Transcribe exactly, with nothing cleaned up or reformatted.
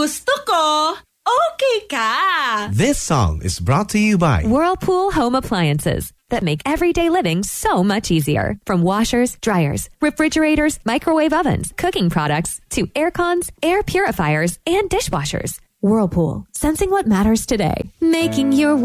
Gusto ko, okay ka. This song is brought to you by Whirlpool Home Appliances that make everyday living so much easier. From washers, dryers, refrigerators, microwave ovens, cooking products, to air cons, air purifiers, and dishwashers. Whirlpool, sensing what matters today. Making your